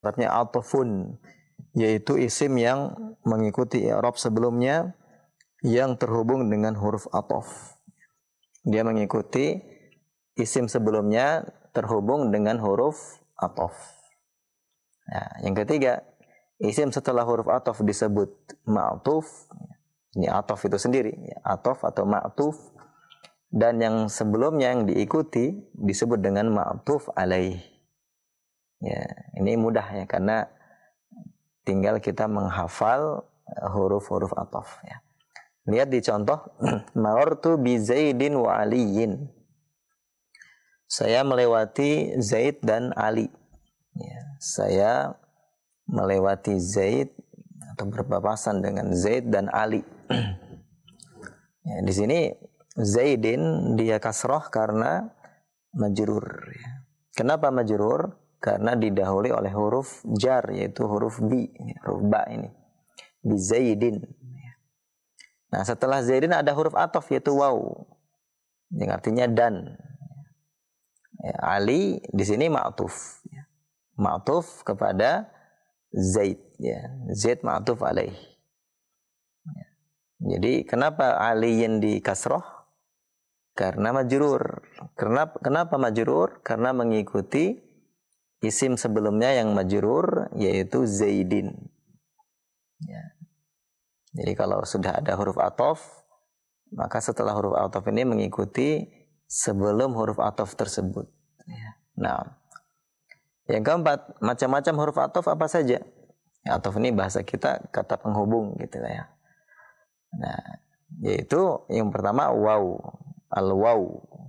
Arabnya atofun, yaitu isim yang mengikuti i'rab sebelumnya yang terhubung dengan huruf atof. Dia mengikuti isim sebelumnya terhubung dengan huruf atof. Nah, yang ketiga, isim setelah huruf atof disebut ma'tuf. Ini atof itu sendiri, atof atau ma'tuf. Dan yang sebelumnya yang diikuti disebut dengan ma'tuf alaih. Ya, ini mudah ya karena tinggal kita menghafal huruf-huruf atof ya. Lihat di contoh marartu bi Zaidin wa Aliyin. Saya melewati Zaid dan Ali. Ya, saya melewati Zaid atau berpapasan dengan Zaid dan Ali. Ya, di sini Zaidin dia kasroh karena majrur. Ya. Kenapa majrur? Karena didahului oleh huruf jar, yaitu huruf bi, huruf ba ini. Bi Zaidin. Nah, setelah Zaidin ada huruf atof, yaitu waw, yang artinya dan. Ya, Ali di sini ma'tuf. Ya. Ma'tuf kepada Zaid. Ya. Zaid ma'tuf alaih. Ya. Jadi, kenapa aliyin di kasroh? Karena majrur. Kenapa majrur? Karena mengikuti isim sebelumnya yang majrur, yaitu Zaidin. Ya. Jadi kalau sudah ada huruf atof, maka setelah huruf atof ini mengikuti sebelum huruf atof tersebut. Ya. Nah, yang keempat, macam-macam huruf atof apa saja? Ya, atof ini bahasa kita kata penghubung gitu ya. Nah, yaitu yang pertama waw, al-waw.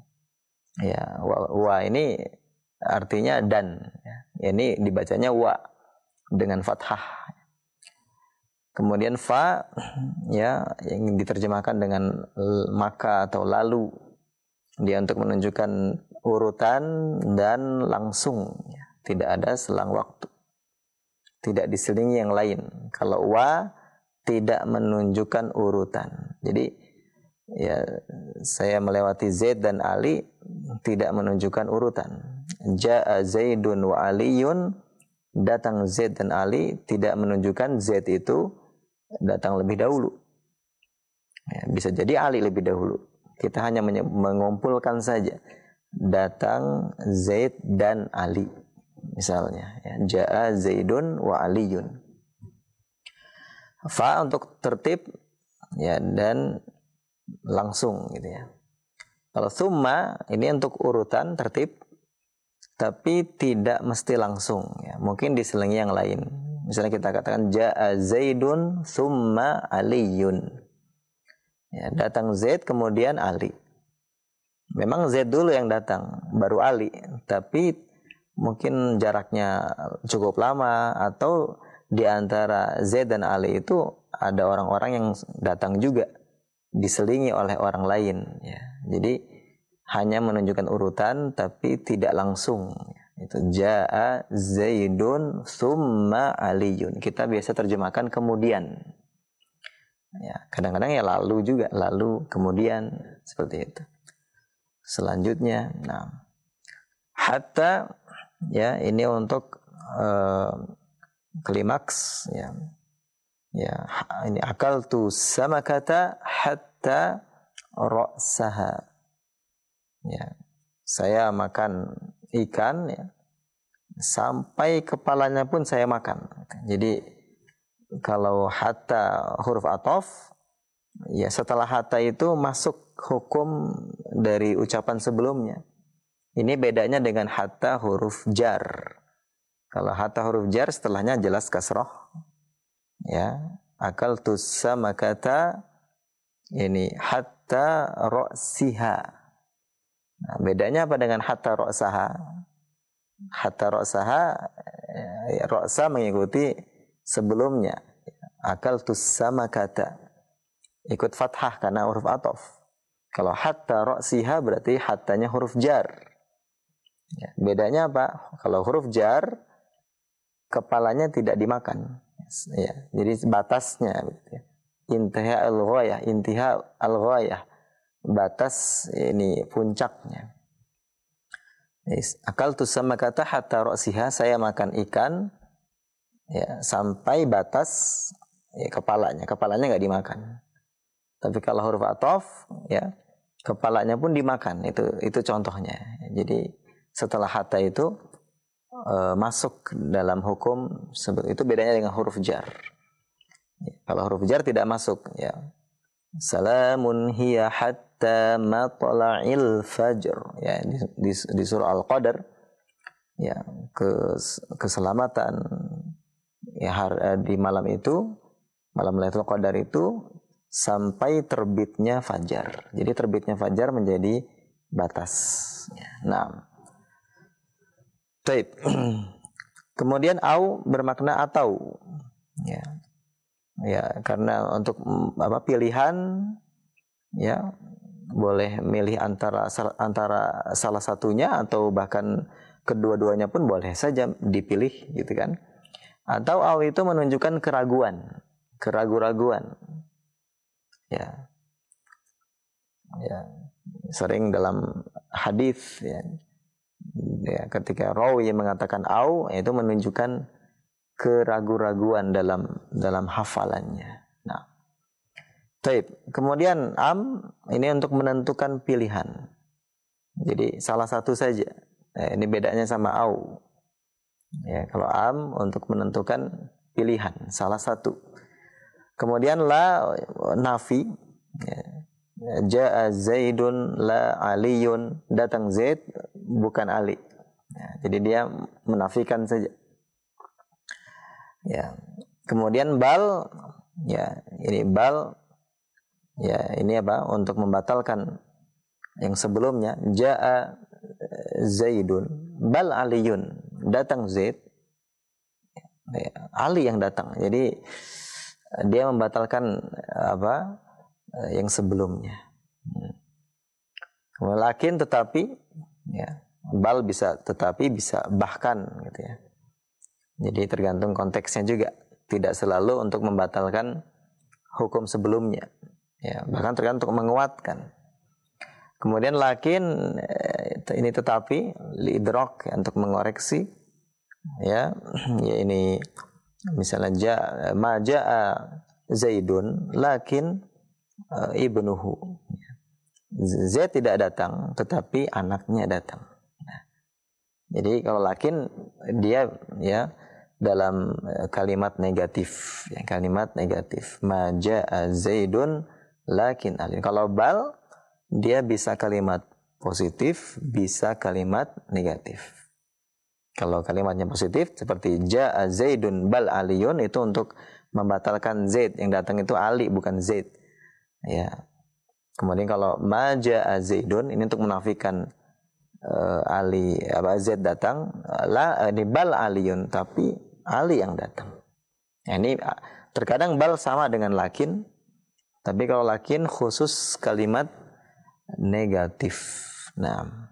Ya, wa ini artinya dan, ya. Ini dibacanya wa dengan fathah. Kemudian fa, ya, yang diterjemahkan dengan maka atau lalu. Dia untuk menunjukkan urutan dan langsung, ya. Tidak ada selang waktu. Tidak diselingi yang lain. Kalau wa tidak menunjukkan urutan. Jadi ya saya melewati Zaid dan Ali tidak menunjukkan urutan. Ja'a Zaidun wa Aliyun, datang Zaid dan Ali tidak menunjukkan Zaid itu datang lebih dahulu. Ya, bisa jadi Ali lebih dahulu. Kita hanya mengumpulkan saja datang Zaid dan Ali. Misalnya, ya, Ja'a Zaidun wa Aliyun. Fa untuk tertib, ya, dan langsung gitu ya. Kalau summa ini untuk urutan tertib, tapi tidak mesti langsung. Ya. Mungkin diselingi yang lain. Misalnya kita katakan Ja'a Zaidun summa Aliyun. Ya, datang Zaid kemudian Ali. Memang Zaid dulu yang datang, baru Ali. Tapi mungkin jaraknya cukup lama atau di antara Zaid dan Ali itu ada orang-orang yang datang juga, diselingi oleh orang lain. Ya. Jadi hanya menunjukkan urutan tapi tidak langsung. Itu Ja'a Zaidun summa Aliyun. Kita biasa terjemahkan kemudian. Ya, kadang-kadang ya lalu juga, lalu kemudian seperti itu. Selanjutnya, nah, hatta, ya, ini untuk klimaks, ya. Ya, ini akaltu samakata hatta ra'saha. Ya, saya makan ikan, ya, sampai kepalanya pun saya makan. Jadi kalau hatta huruf atof, ya setelah hatta itu masuk hukum dari ucapan sebelumnya. Ini bedanya dengan hatta huruf jar. Kalau hatta huruf jar setelahnya jelas kasroh. Ya, akaltu samakata ini hatta ra'siha. Nah, bedanya apa dengan hatta ra'saha? Hatta ra'saha, ya, ra'sa mengikuti sebelumnya. Akaltu samakata ikut fathah karena huruf atof. Kalau hatta ra'siha berarti hattanya huruf jar. Ya, bedanya apa? Kalau huruf jar kepalanya tidak dimakan. Ya, jadi batasnya ya. Intiha al-ghayah. Batas ini puncaknya. Akaltu samakata hatta ra'siha, saya makan ikan ya, sampai batas ya, kepalanya nggak dimakan. Tapi kalau huruf ataf ya kepalanya pun dimakan, itu contohnya. Jadi setelah hatta itu masuk dalam hukum, itu bedanya dengan huruf jar. Ya, kalau huruf jar tidak masuk ya. Salamun hiya hatta matla'il fajr ya, di surah Al-Qadar ya, keselamatan ya di malam itu, malam Lailatul Qadar itu sampai terbitnya fajar. Jadi terbitnya fajar menjadi batas. Nah, taib. Kemudian au bermakna atau. Ya, ya karena untuk pilihan, ya boleh milih antara salah satunya atau bahkan kedua-duanya pun boleh saja dipilih, gitu kan? Atau au itu menunjukkan keraguan-raguan. Ya, sering dalam hadis ya, ketika rawi mengatakan au, itu menunjukkan keraguan-raguan dalam hafalannya. Nah, taib. Kemudian am ini untuk menentukan pilihan. Jadi salah satu saja. Ini bedanya sama au. Ya, kalau am untuk menentukan pilihan, salah satu. Kemudian la nafi, ja'a Zaidun la Aliyun, datang Zaid bukan Ali. Ya, jadi dia menafikan saja. Ya. Kemudian bal, ya ini bal, ya ini apa? Untuk membatalkan yang sebelumnya. Ja'a Zaidun bal Aliyun, datang Zaid, ya, Ali yang datang. Jadi dia membatalkan yang sebelumnya. Lakin tetapi, ya, bal bisa tetapi, bisa bahkan, gitu ya. Jadi tergantung konteksnya juga. Tidak selalu untuk membatalkan hukum sebelumnya. Ya, bahkan tergantung menguatkan. Kemudian lakin ini tetapi liidrok, ya, untuk mengoreksi. Ya, ya ini misalnya ma ja'a Zaidun lakin ibnuhu. Zaid tidak datang tetapi anaknya datang. Nah, jadi kalau lakin dia ya dalam kalimat negatif, ya, kalimat negatif. Ma ja'a Zaidun lakin Ali. Kalau bal dia bisa kalimat positif, bisa kalimat negatif. Kalau kalimatnya positif seperti ja'a Zaidun bal Aliyun, itu untuk membatalkan Zaid, yang datang itu Ali bukan Zaid. Ya. Kemudian kalau ma ja'a Zaidun ini untuk menafikan Ali Zaid datang, ini bal Aliyun, tapi Ali yang datang. Nah, ini terkadang bal sama dengan lakin, tapi kalau lakin khusus kalimat negatif. Nah,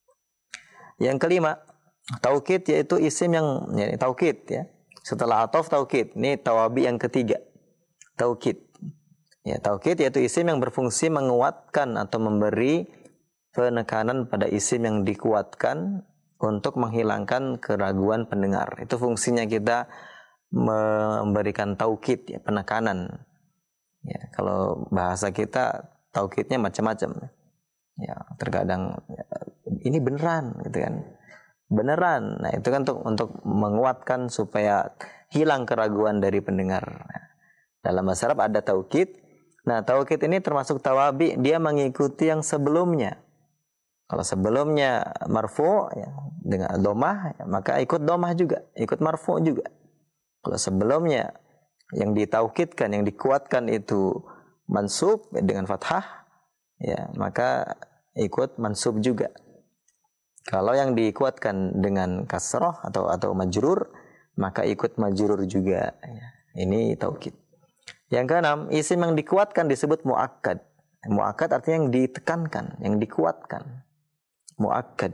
yang kelima taukid, yaitu isim yang taukid ya. Setelah ataf taukid. Ini tawabi yang ketiga. Taukid. Ya, taukid yaitu isim yang berfungsi menguatkan atau memberi penekanan pada isim yang dikuatkan untuk menghilangkan keraguan pendengar. Itu fungsinya kita memberikan taukid, ya, penekanan. Ya, kalau bahasa kita taukidnya macam-macam. Ya, terkadang ini beneran, gitu kan. Beneran. Nah, itu kan untuk menguatkan supaya hilang keraguan dari pendengar. Nah, dalam bahasa Arab ada taukid. Nah, taukid ini termasuk tawabi, dia mengikuti yang sebelumnya. Kalau sebelumnya marfu, ya, dengan domah, ya, maka ikut domah juga, ikut marfu juga. Kalau sebelumnya yang ditaukidkan, yang dikuatkan itu mansub dengan fathah, ya, maka ikut mansub juga. Kalau yang dikuatkan dengan kasroh atau majrur, maka ikut majrur juga. Ya, ini taukid. Yang keenam, isim yang dikuatkan disebut muakkad. Muakkad artinya yang ditekankan, yang dikuatkan. Muakkad.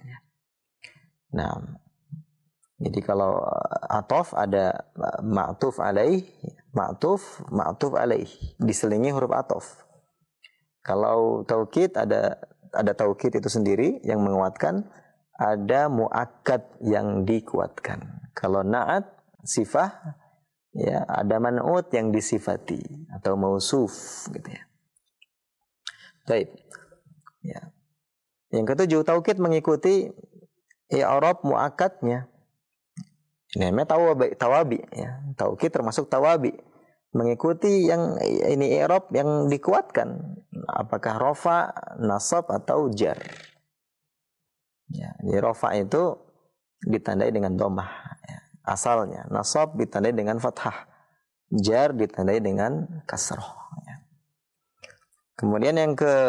Nah, jadi kalau atof ada ma'tuf alaih, ma'tuf alaih, diselingi huruf atof. Kalau taukid ada taukid itu sendiri yang menguatkan, ada muakkad yang dikuatkan. Kalau na'at sifah, ya, ada man'ut yang disifati atau mausuf gitu ya. Baik. Ya. Yang ketujuh, taukid mengikuti i'rab muakkadnya. Ini namanya tawabi ya. Taukid termasuk tawabi. Mengikuti yang ini i'rab yang dikuatkan, apakah rafa, nasab atau jar. Ya, jadi rafa itu ditandai dengan dhammah ya. Asalnya, nasab ditandai dengan fathah, jar ditandai dengan kasrah ya. Kemudian yang ke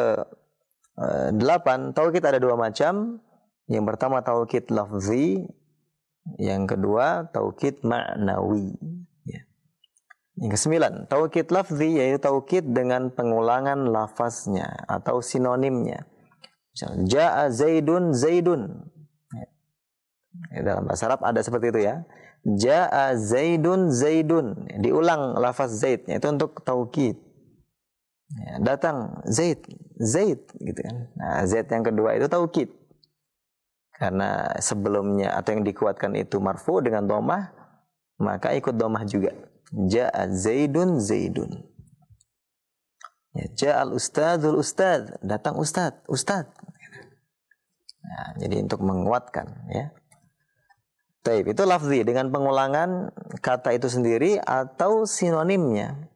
8, taukid ada dua macam. Yang pertama taukid lafzi, yang kedua taukid ma'nawi ya. Yang ke-9, taukid lafzi yaitu taukid dengan pengulangan lafaznya atau sinonimnya. Misalnya ja'a zaidun zaidun. Ya, dalam bahasa Arab ada seperti itu ya. Ja'a zaidun zaidun. Diulang lafaz zaidnya itu untuk taukid. Ya, datang zaid gitu kan. Nah, zaid yang kedua itu taukid. Karena sebelumnya atau yang dikuatkan itu marfu dengan dhammah, maka ikut dhammah juga. Ja'a zaidun zaidun. Ya, ja'al ustadzul ustadz, datang ustadz. Nah, jadi untuk menguatkan ya. Taib, itu lafzi dengan pengulangan kata itu sendiri atau sinonimnya.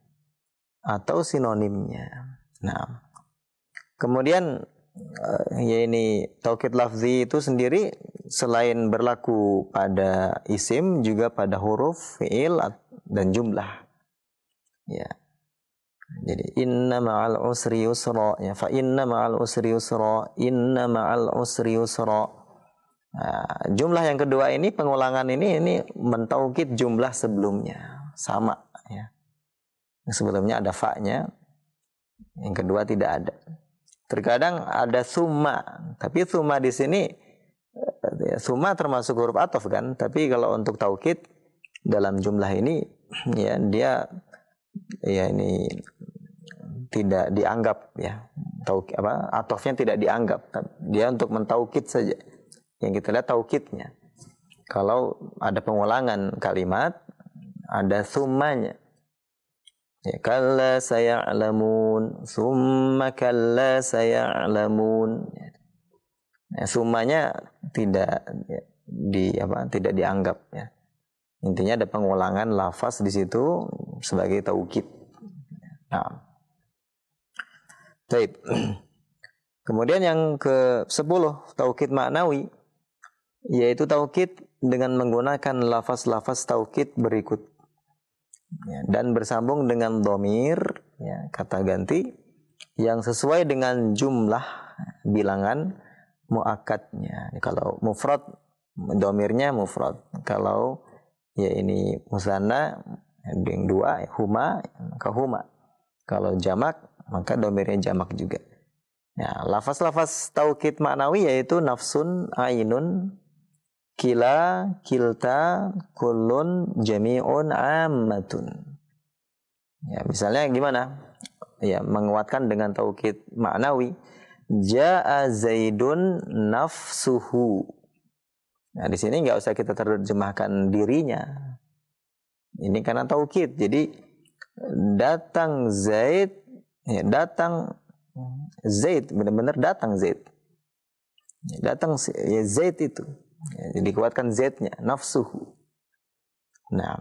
Nah, kemudian ya ini taukid lafzi itu sendiri selain berlaku pada isim juga pada huruf, fi'il dan jumlah. Ya. Jadi inna ma'al usri yusra ya, fa inna ma'al usri yusra, inna ma'al usri yusra. Nah, jumlah yang kedua ini pengulangan ini mentaukid jumlah sebelumnya sama ya. Yang sebelumnya ada fa-nya, yang kedua tidak ada. Terkadang ada summa, tapi summa di sini summa termasuk huruf ataf kan, tapi kalau untuk taukid dalam jumlah ini ya dia ya ini tidak dianggap ya. Atofnya tidak dianggap. Dia untuk mentaukid saja. Yang kita lihat taukidnya. Kalau ada pengulangan kalimat, ada summanya. Ya, kalla saya'lamun, summa kalla saya'lamun. Ya, summanya tidak tidak dianggap ya. Intinya ada pengulangan lafaz di situ sebagai taukid. Nah. Baik. Kemudian yang ke-10 taukid maknawi, yaitu taukid dengan menggunakan lafaz-lafaz taukid berikut. Ya, dan bersambung dengan dhamir ya, kata ganti yang sesuai dengan jumlah bilangan muakkadnya. Kalau mufrad dhamirnya mufrad, kalau ya ini musanna yang dua huma maka huma, kalau jamak maka dhamirnya jamak juga. Ya, lafaz-lafaz taukid maknawi yaitu nafsun, ainun, kila, kilta, kullun, jami'un, ammatun. Ya, misalnya gimana? Ya, menguatkan dengan taukid maknawi. Ja'a zaidun nafsuhu. Nah, di sini nggak usah kita terjemahkan dirinya. Ini karena taukid. Jadi datang Zaid, ya, datang Zaid, benar-benar datang Zaid. Ya, datang ya, Zaid itu. Ya, dikuatkan Z-nya, nafsuhu. Nah,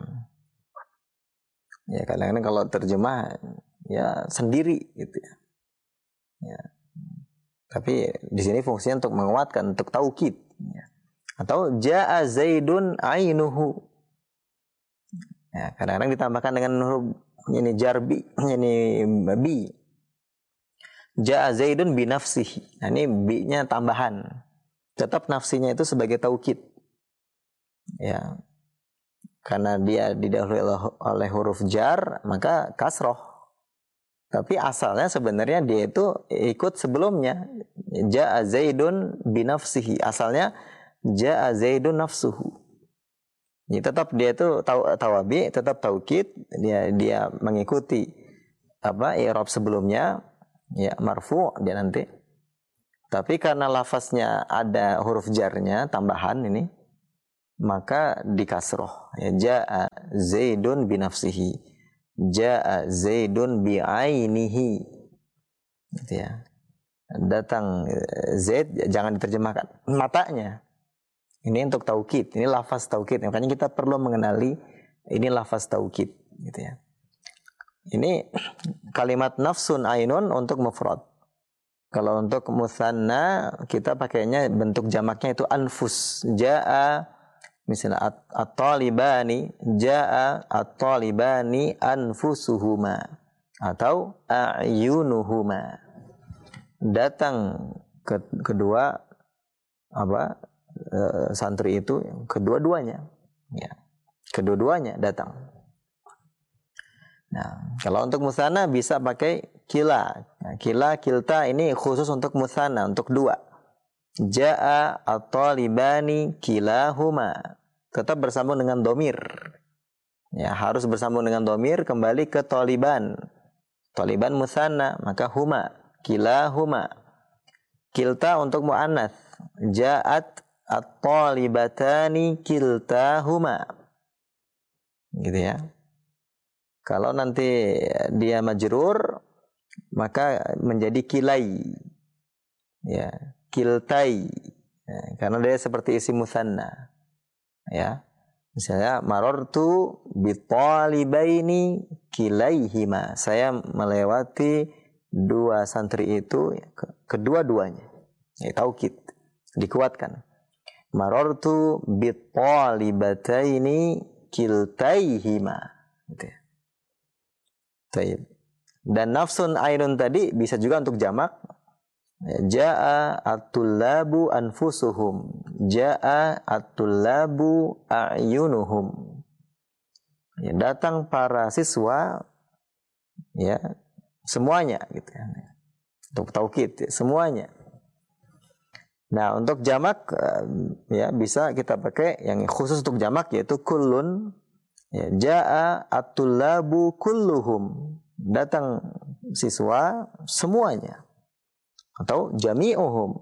ya kadang-kadang kalau terjemah ya sendiri gitu ya. Ya. Tapi di sini fungsinya untuk menguatkan, untuk taukid. Ya. Atau ja'a Zaidun ainuhu. Ya, kadang-kadang ditambahkan dengan huruf ini jarbi, ini bi. Ja'a Zaidun bi nafsihi. Nah, ini bi-nya tambahan. Tetap nafsinya itu sebagai taukid. Ya. Karena dia didahului oleh huruf jar, maka kasroh. Tapi asalnya sebenarnya dia itu ikut sebelumnya. Ja'a Zaidun bi nafsihi. Asalnya ja'a Zaidun nafsuhu. Jadi tetap dia itu tawabi, tetap taukid, dia mengikuti i'rab sebelumnya, ya marfu dia nanti. Tapi karena lafaznya ada huruf jarnya tambahan ini, maka dikasroh. Ya, ja'a Zaidun binafsihi, ja'a Zaidun bi'ainihi, gitu ya. Datang Zaid, jangan diterjemahkan matanya. Ini untuk taukid, ini lafaz taukid. Makanya kita perlu mengenali ini lafaz taukid, gitu ya. Ini kalimat nafsun ainun untuk mufrad. Kalau untuk mutsanna kita pakainya bentuk jamaknya itu anfus. Jaa misalnya at-talibani, jaa at-talibani anfusuhuma atau a'yunuhuma. Datang kedua santri itu kedua-duanya, ya, kedua-duanya datang. Nah, kalau untuk musanna bisa pakai kila. Nah, kila, kilta ini khusus untuk musanna, untuk dua. Jaa at-talibani kilahuma, tetap bersambung dengan domir. Ya, harus bersambung dengan domir, kembali ke taliban. Taliban musanna, maka huma. Kilahuma. Kilta untuk mu'annath. Ja'at at-talibatani kiltahuma. Gitu ya. Kalau nanti dia majrur, maka menjadi kilai. Ya, kiltai. Ya, karena dia seperti isim musanna. Ya. Misalnya marartu bitalibaini kilaihima. Saya melewati dua santri itu, kedua-duanya. Ya, taukid, dikuatkan. Marartu bitalibataini kiltaihima. Gitu ya. Taib. Dan nafsun ainun tadi bisa juga untuk jamak. Jaa at-tullabu anfusuhum, jaa at-tullabu a'yunuhum. Ya, datang para siswa, ya, semuanya, gitu ya. Untuk taukid, semuanya. Nah, untuk jamak, ya, bisa kita pakai yang khusus untuk jamak, yaitu kullun. Ya, jaa at-tullabu kulluhum, datang siswa semuanya, atau jami'uhum,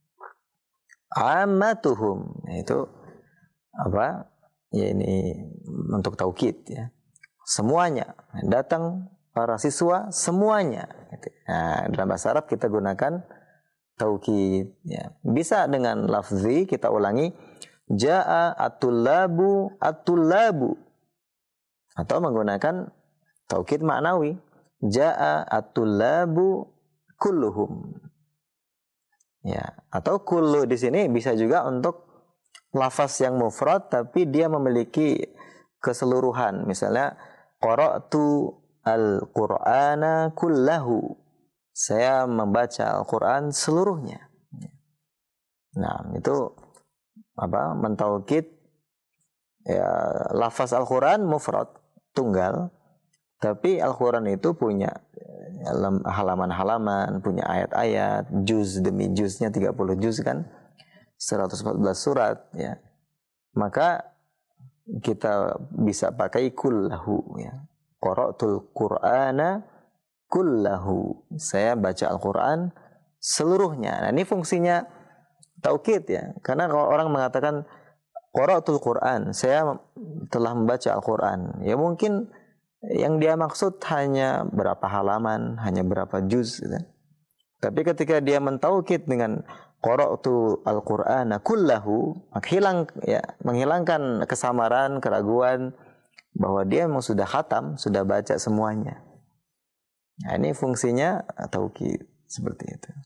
ammatuhum. Itu apa? Ya, ini untuk taukid, ya. Semuanya, datang para siswa semuanya. Nah, dalam bahasa Arab kita gunakan taukid, ya. Bisa dengan lafzi, kita ulangi, jaa at-tullabu at-tullabu, atau menggunakan taukid ma'nawi, jaa at-tullabu kulluhum. Ya, atau kullu di sini bisa juga untuk lafaz yang mufrad tapi dia memiliki keseluruhan. Misalnya qara'tu al-Qur'ana kullahu, saya membaca Al-Quran seluruhnya. Nah, itu apa? Mentaukid, ya, lafaz Al-Quran mufrad, tunggal, tapi Al-Quran itu punya halaman-halaman, punya ayat-ayat, juz demi juznya 30 juz kan, 114 surat, ya. Maka kita bisa pakai kullahu, ya. Qara'tul Qur'ana kullahu, saya baca Al-Quran seluruhnya. Nah, ini fungsinya taukid, ya. Karena kalau orang mengatakan qara'tul Qur'an, saya telah membaca Al-Quran, ya mungkin yang dia maksud hanya berapa halaman, hanya berapa juz, gitu. Tapi ketika dia mentaukid dengan qara'tu al-Qur'ana kullahu, menghilangkan kesamaran, keraguan bahwa dia memang sudah khatam, sudah baca semuanya. Nah, ini fungsinya taukid seperti itu.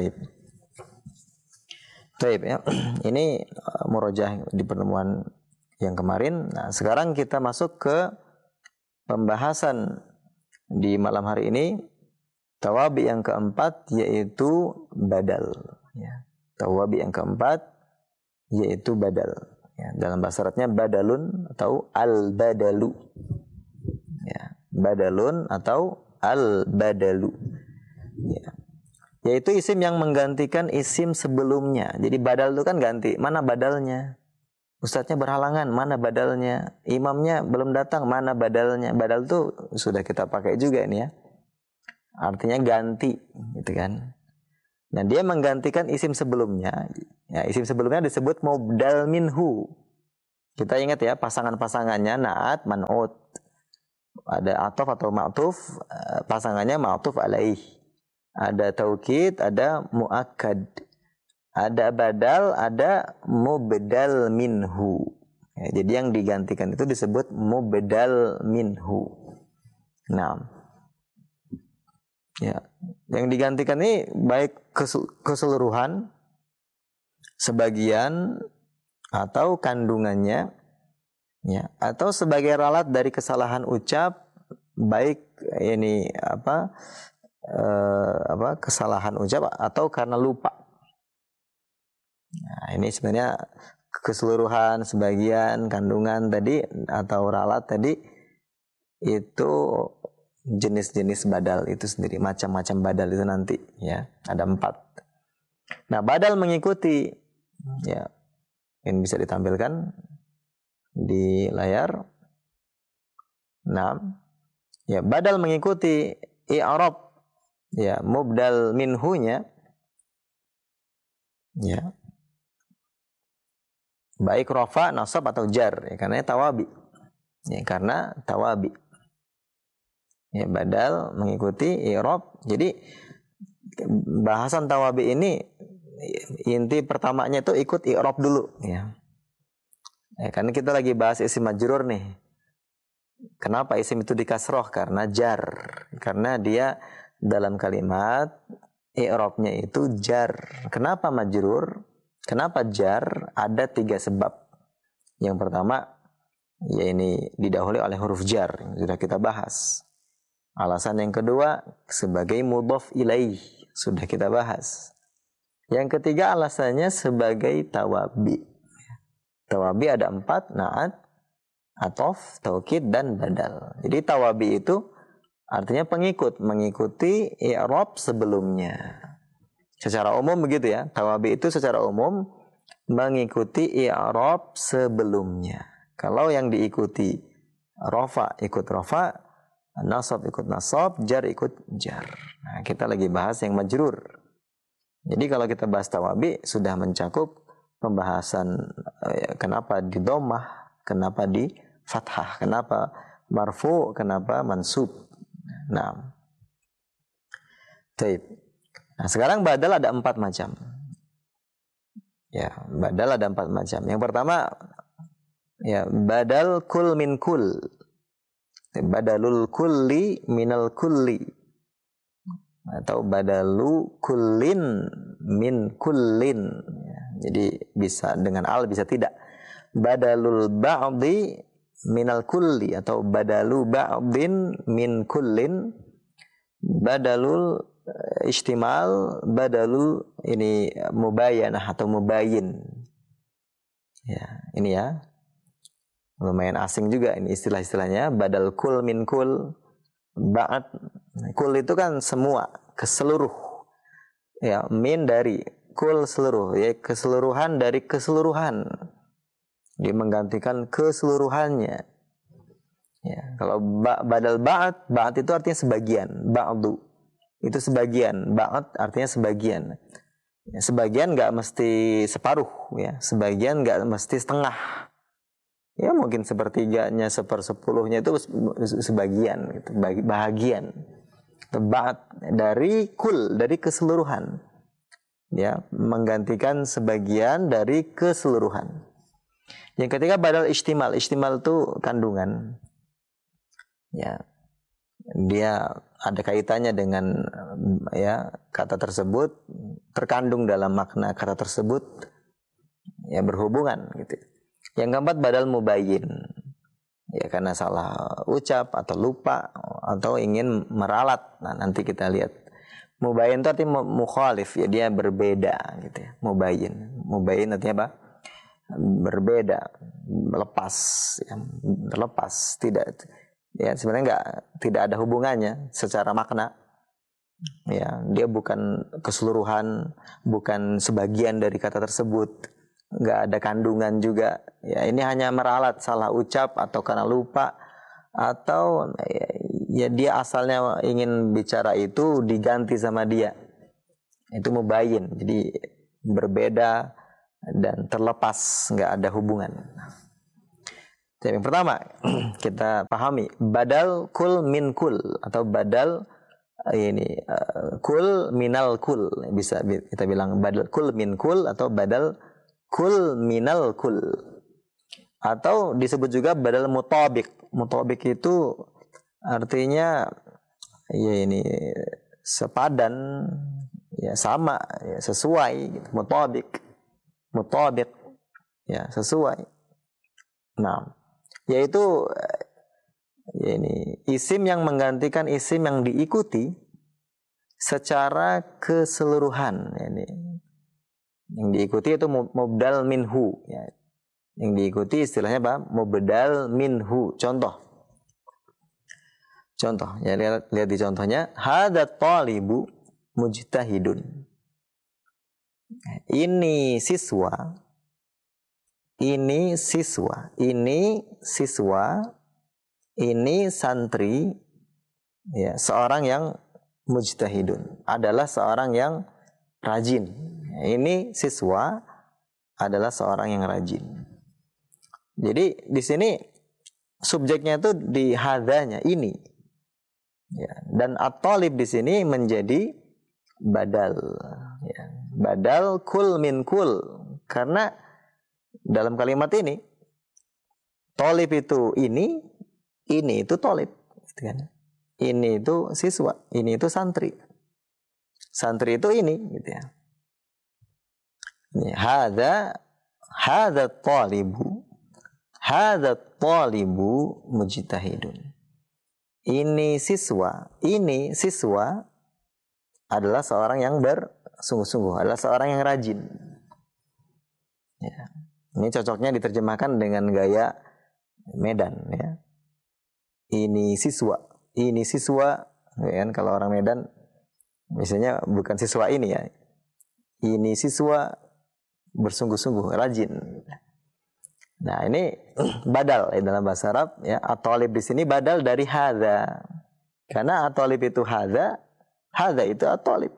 Taib, ya. Ini murojaah di pertemuan yang kemarin. Nah, sekarang kita masuk ke pembahasan di malam hari ini, tawabi yang keempat, yaitu badal, ya. Tawabi yang keempat yaitu badal, ya. Dalam bahasa Arabnya badalun atau al-badalu, ya. Badalun atau al-badalu, ya. Yaitu isim yang menggantikan isim sebelumnya. Jadi badal itu kan ganti, mana badalnya? Ustadznya berhalangan, mana badalnya? Imamnya belum datang, mana badalnya? Badal itu sudah kita pakai juga ini, ya. Artinya ganti, gitu kan. Nah, dia menggantikan isim sebelumnya. Ya, isim sebelumnya disebut mubdal minhu. Kita ingat ya pasangan-pasangannya na'at, man'ut. Ada atof atau ma'tuf, pasangannya ma'tuf alaih. Ada taukid, ada muakkad. Ada badal, ada mubdal minhu. Ya, jadi yang digantikan itu disebut mubdal minhu. Nah, ya, yang digantikan ini baik keseluruhan, sebagian, atau kandungannya, ya, atau sebagai ralat dari kesalahan ucap, baik ini kesalahan ucap atau karena lupa. Nah, ini sebenarnya keseluruhan, sebagian, kandungan tadi atau ralat tadi itu jenis-jenis badal itu sendiri, macam-macam badal itu nanti, ya, ada 4. Nah, badal mengikuti, ya. Ini bisa ditampilkan di layar. Nah, ya, badal mengikuti i'rab, ya, mubdal minhunya, ya, baik rafa, nasab atau jar, ya, karena tawabi, ya, karena tawabi, ya, badal mengikuti i'rab. Jadi bahasan tawabi ini inti pertamanya itu ikut i'rab dulu, ya. Karena kita lagi bahas isim majrur nih. Kenapa isim itu dikasroh? Karena jar. Karena dia dalam kalimat i'rabnya itu jar. Kenapa majrur? Kenapa jar? Ada 3 sebab. Yang pertama, ya ini didahului oleh huruf jar, yang sudah kita bahas. Alasan yang kedua, sebagai mudhaf ilaih, sudah kita bahas. Yang ketiga alasannya sebagai tawabi. Tawabi ada 4, na'at, atof, taukid, dan badal. Jadi tawabi itu artinya pengikut, mengikuti i'rab sebelumnya. Secara umum begitu ya. Tawabi itu secara umum mengikuti i'rab sebelumnya. Kalau yang diikuti rafa ikut rafa, nasab ikut nasab, jar ikut jar. Nah, kita lagi bahas yang majrur. Jadi kalau kita bahas tawabi sudah mencakup pembahasan kenapa di dhammah, kenapa di fathah, kenapa marfu, kenapa mansub. Nah, taib. Nah, sekarang badal ada 4 macam. Ya, badal ada 4 macam. Yang pertama, ya, badal kul min kul. Badalul kulli minal kulli. Atau badalu kullin min kullin. Jadi bisa dengan al, bisa tidak. Badalul ba'di minal kulli atau badalu ba'din min kullin. Badalul istimal, badalul ini mubayyanah atau mubayyin. Ya, ini ya. Lumayan asing juga ini istilah-istilahnya. Badal kul min kul. Ba'd, kul itu kan semua, keseluruh, ya, min dari, kul seluruh, ya, keseluruhan dari keseluruhan. Dia menggantikan keseluruhannya. Ya, kalau badal ba'd itu artinya sebagian, ba'du itu sebagian, ba'd artinya sebagian. Ya, sebagian nggak mesti separuh, ya, sebagian nggak mesti setengah. Ya mungkin sepertiganya, 1/10-nya itu sebagian, gitu, bahagian. Ba'd dari kul, dari keseluruhan. Ya, menggantikan sebagian dari keseluruhan. Yang ketiga badal istimal. Istimal itu kandungan. Ya. Dia ada kaitannya dengan, ya, kata tersebut, terkandung dalam makna kata tersebut, ya, berhubungan gitu. Yang keempat badal mubayyin, ya, karena salah ucap atau lupa atau ingin meralat. Nah, nanti kita lihat. Mubayyin itu artinya mukhalif, ya, dia berbeda gitu ya. Mubayyin artinya apa? Berbeda, lepas, ya, terlepas, tidak, ya, sebenarnya tidak ada hubungannya secara makna. Ya, dia bukan keseluruhan, bukan sebagian dari kata tersebut. Nggak ada kandungan juga, ya, ini hanya meralat salah ucap atau karena lupa atau, ya, dia asalnya ingin bicara itu diganti sama dia, itu mubayyin, jadi berbeda dan terlepas, nggak ada hubungan. Jadi yang pertama kita pahami badal kul min kul atau badal kul minal kul, bisa kita bilang badal kul min kul atau badal kul minal kul, atau disebut juga badal mutabik. Mutabik itu artinya sepadan, ya sama, ya sesuai gitu. Mutabik ya sesuai. Nah, yaitu isim yang menggantikan isim yang diikuti secara keseluruhan. Yang diikuti itu mubdal minhu. Ya. Yang diikuti istilahnya apa? Mubdal minhu. Contoh, ya lihat di contohnya. Hadat talibu mujtahidun. Ini siswa. Ini santri, ya, seorang yang mujtahidun, adalah seorang yang rajin. Ini siswa adalah seorang yang rajin. Jadi di sini subjeknya itu di hadanya ini, ya, dan at-talib di sini menjadi badal, ya, badal kul min kul, karena dalam kalimat ini talib itu ini itu talib, gitu kan? Ini itu siswa, ini itu santri. Santri itu ini, gitu ya. Hadza talibu mujtahidun. Ini siswa adalah seorang yang bersungguh-sungguh, adalah seorang yang rajin. Ya. Ini cocoknya diterjemahkan dengan gaya Medan, ya. Ini siswa, ya kan? Kalau orang Medan misalnya bukan siswa ini, ya. Ini siswa bersungguh-sungguh, rajin. Nah, ini badal dalam bahasa Arab, ya. At-talib di sini badal dari hadza. Karena at-talib itu hadza itu at-talib.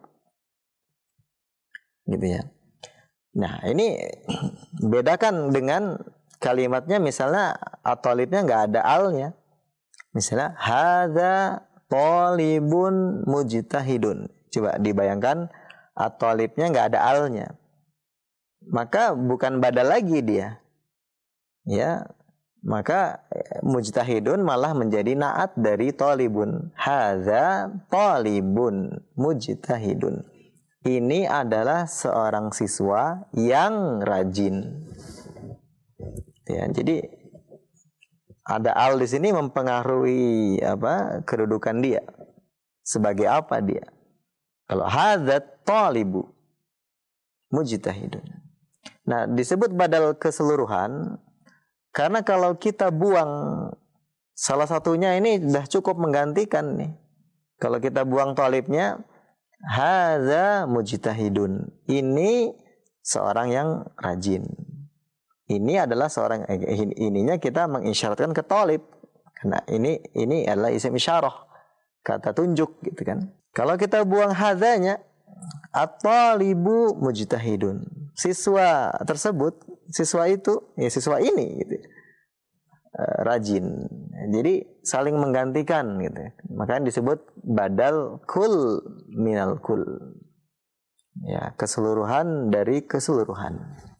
Gitu ya. Nah, ini bedakan dengan kalimatnya, misalnya at-talibnya nggak ada alnya. Misalnya hadza talibun mujtahidun. Coba dibayangkan at-talibnya nggak ada alnya. Maka bukan badal lagi dia. Ya, maka mujtahidun malah menjadi naat dari talibun. Hadza talibun mujtahidun. Ini adalah seorang siswa yang rajin. Ya, jadi ada al di sini mempengaruhi kedudukan dia. Sebagai apa dia? Kalau hadza talibu mujtahidun. Nah, disebut badal keseluruhan karena kalau kita buang salah satunya ini sudah cukup menggantikan nih. Kalau kita buang talibnya, hadza mujtahidun. Ini seorang yang rajin. Ini adalah seorang, ininya kita mengisyaratkan ke talib. Karena ini adalah isim isyarah, kata tunjuk, gitu kan. Kalau kita buang hadzanya, at-talibu mujtahidun. Siswa tersebut, siswa itu, ya siswa ini, gitu. Rajin. Jadi saling menggantikan, gitu. Makanya disebut badal kul minal kul. Ya, keseluruhan dari keseluruhan.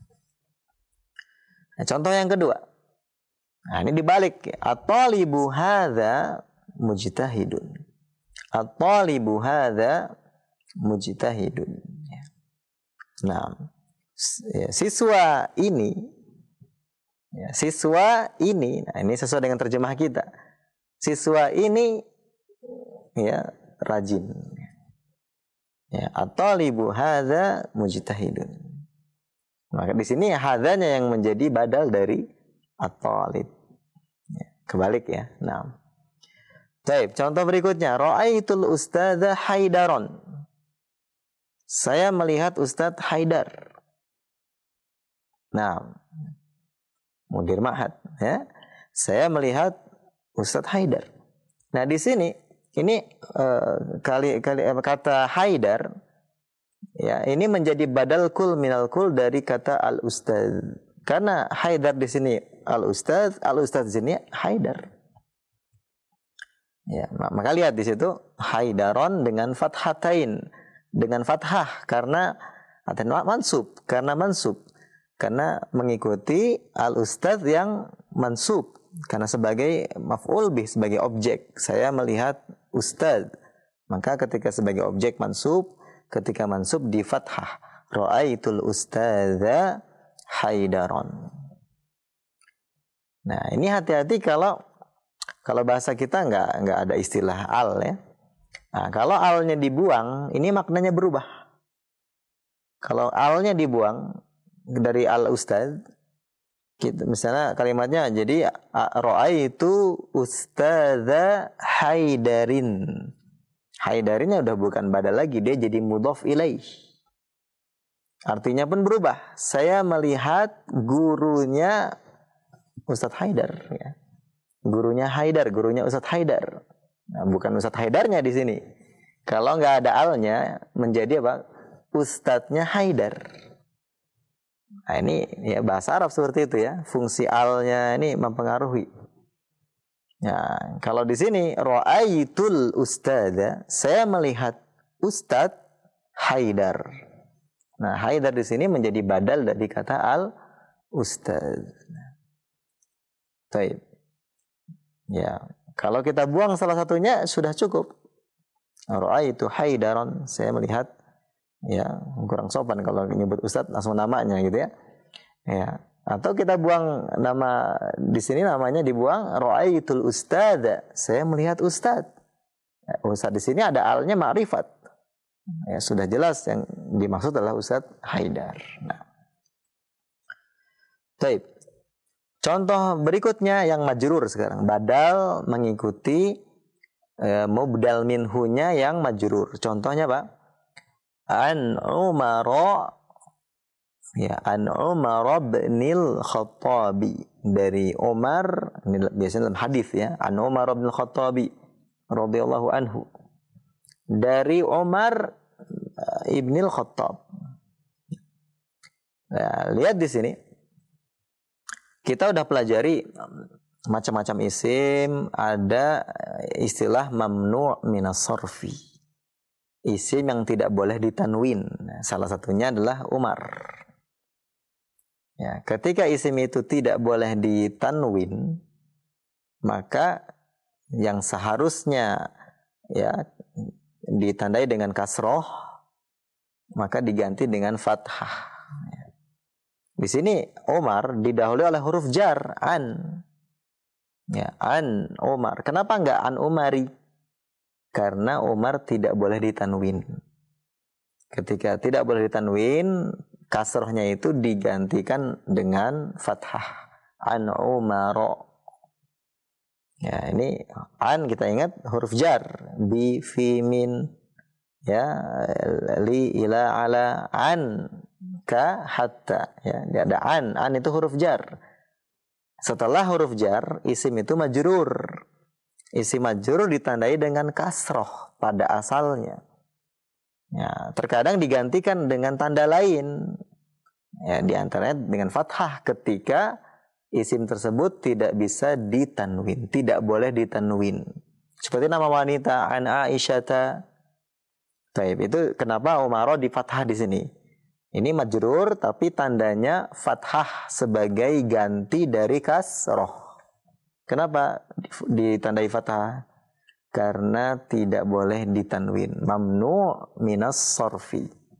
Nah, contoh yang kedua. Nah, ini dibalik. At-talibu hadza mujtahidun. At-talibu hadza mujtahidun. Nah, siswa ini, nah ini sesuai dengan terjemah kita. Siswa ini, ya, rajin. Ya, at-talibu hadza mujtahidun. Maka di sini hadzanya yang menjadi badal dari at-talib. Ya, kebalik ya. Nah. Baik, contoh berikutnya, ra'aitul ustadza Haidaron. Saya melihat Ustadz Haidar. Nah, mudir ma'had, ya. Saya melihat Ustadz Haidar. Nah, di sini ini kata Haidar, ya, ini menjadi badal kul minal kul dari kata al-ustadz. Karena Haidar di sini al-ustadz di sini Haidar. Ya, maka lihat di situ Haidaron dengan fathatain, dengan fathah karena mansub, karena mengikuti al-ustadz yang mansub, karena sebagai maf'ul bih, sebagai objek. Saya melihat ustadz, maka ketika sebagai objek mansub, ketika mansub di fathah, ra'aitul ustadza Haidaron. Nah, ini hati-hati kalau bahasa kita nggak ada istilah al ya. Nah, kalau alnya dibuang, ini maknanya berubah. Kalau alnya dibuang dari al ustad, misalnya kalimatnya jadi ra'aitu ustadza Haidarin. Haidarinnya udah bukan badal lagi, dia jadi mudhaf ilaih. Artinya pun berubah. Saya melihat gurunya Ustadz Haidar ya. Gurunya Haidar, gurunya Ustadz Haidar. Nah, bukan Ustadz Haidarnya di sini. Kalau nggak ada alnya, menjadi apa? Ustadznya Haidar. Nah, ini ya bahasa Arab seperti itu ya. Fungsi alnya ini mempengaruhi. Nah, kalau di sini ra'aitul ustadza, saya melihat Ustadz Haidar. Nah, Haidar di sini menjadi badal dari kata al ustadz. Baik. Ya, kalau kita buang salah satunya sudah cukup. Ra'aitu Haidaron, saya melihat, ya kurang sopan kalau nyebut ustadz langsung namanya gitu ya. Ya, atau kita buang nama di sini, namanya dibuang ra'aitul ustadz, saya melihat ustadz. Ya, ustadz di sini ada alnya ma'rifat. Ya, sudah jelas yang dimaksud adalah Ustadz Haidar. Nah. Baik. Contoh berikutnya yang majrur sekarang. Badal mengikuti mubdal minhunya yang majrur. Contohnya Pak. An Umar, ya, An Umar binil Khattabi. Dari Umar, ini biasanya dalam hadis ya. An Umar bin Khattabi radhiyallahu anhu. Dari Umar ibnil Khattab. Nah, lihat di sini. Kita udah pelajari macam-macam isim, ada istilah mamnu' minas sarfi. Isim yang tidak boleh ditanwin. Salah satunya adalah Umar. Ya, ketika isim itu tidak boleh ditanwin, maka yang seharusnya ya ditandai dengan kasroh, maka diganti dengan fathah. Di sini Umar didahului oleh huruf jar, an. Ya, an Umar. Kenapa enggak an Umari? Karena Umar tidak boleh ditanwin. Ketika tidak boleh ditanwin, kasrohnya itu digantikan dengan fathah. An Umaro. Ya, ini an kita ingat huruf jar, bi, fi, min, ya, li, ila, ala, an, ka, hatta, ya, dia ada an itu huruf jar. Setelah huruf jar, isim itu majrur. Isim majrur ditandai dengan kasroh pada asalnya. Ya, terkadang digantikan dengan tanda lain. Ya, di antaranya dengan fathah ketika isim tersebut tidak bisa ditanwin, tidak boleh ditanwin. Seperti nama wanita an Aisyata. Baik, itu kenapa Umaro di fathah di sini. Ini majrur tapi tandanya fathah sebagai ganti dari kasroh. Kenapa ditandai fathah? Karena tidak boleh ditanwin. Mamnu minas sarfi.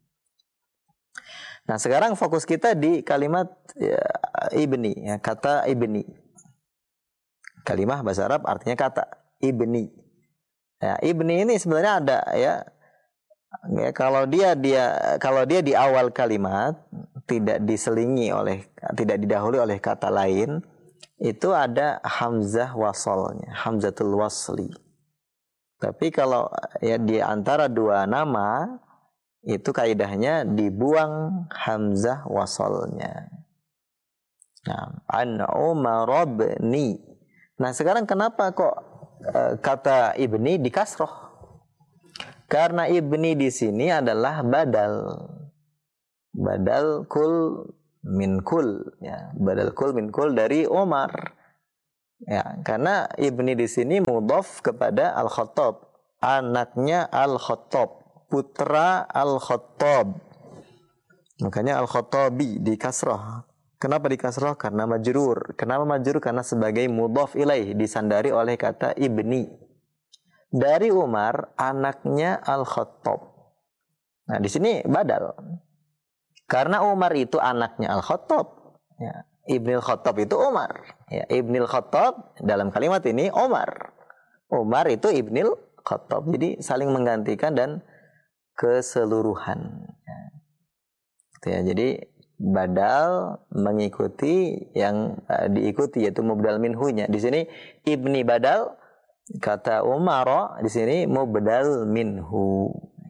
Nah, sekarang fokus kita di kalimat ya, ibni, ya, kata ibni. Kalimah bahasa Arab artinya kata ibni. Ya, ibni ini sebenarnya ada ya. Ya, kalau dia di awal kalimat tidak diselingi tidak didahului oleh kata lain, itu ada hamzah wasalnya, hamzatul wasli. Tapi kalau ya di antara dua nama itu kaidahnya dibuang hamzah wasalnya. Nah, an Umar ibni. Nah, sekarang kenapa kok kata ibni dikasroh? Karena ibni di sini adalah badal kul min kul, ya, badal kul min kul dari Umar. Ya, karena ibni di sini mudhaf kepada Al-Khattab, anaknya Al-Khattab, putra Al-Khattab. Makanya Al-Khattabi di kasrah. Kenapa di kasrah? Karena majrur. Kenapa majrur? Karena sebagai mudhaf ilaih, disandari oleh kata ibni. Dari Umar, anaknya Al-Khattab. Nah, di sini badal. Karena Umar itu anaknya Al-Khattab. Ya. Ibnil Khattab itu Umar. Ya, Ibnil Khattab dalam kalimat ini Umar. Umar itu Ibnil Khattab. Jadi saling menggantikan dan keseluruhan. Ya, jadi badal mengikuti yang diikuti, yaitu mubdal minhunya. Di sini ibni badal, kata Umar di sini mubdal minhu.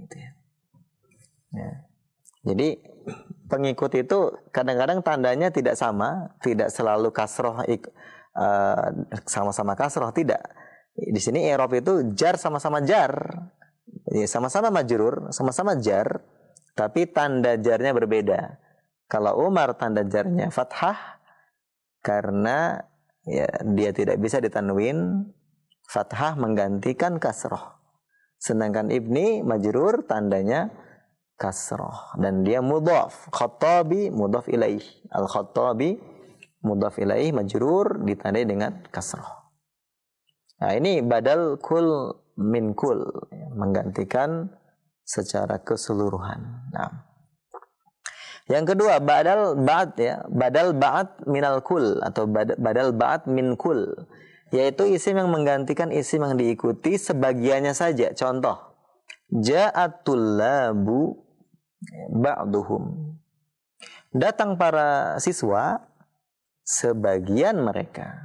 Ya. Jadi pengikut itu kadang-kadang tandanya tidak sama, tidak selalu kasroh, sama-sama kasroh, tidak. Di sini i'rab itu jar sama-sama jar, ya, sama-sama majrur, sama-sama jar, tapi tanda jarnya berbeda. Kalau Umar tanda jarnya fathah karena ya, dia tidak bisa ditanwin, fathah menggantikan kasroh. Sedangkan ibni majrur tandanya kasroh dan dia mudhaf. Khattabi mudhaf ilaih. Al-Khattabi mudhaf ilaih majrur ditandai dengan kasroh. Nah, ini badal kul min kul, menggantikan secara keseluruhan. Nah, yang kedua badal ba'd, ya, badal ba'd minal kul atau badal ba'd min kul, yaitu isim yang menggantikan isim yang diikuti sebagiannya saja. Contoh, ja'atul labu ba'duhum. Datang para siswa sebagian mereka.